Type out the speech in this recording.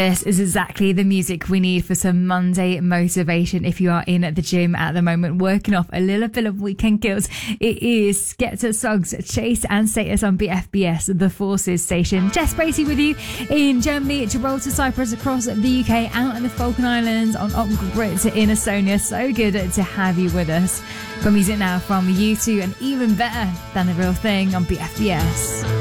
This is exactly the music we need for some Monday motivation if you are in at the gym at the moment, working off a little bit of weekend guilt. It is Skepta, Suggs, Chase and Status on BFBS, the Forces station. Jess Bracey with you in Germany, Gibraltar, Cyprus, across the UK, out in the Falkland Islands, on Grit in Estonia. So good to have you with us. Got music now from U2 and even better than The Real Thing on BFBS.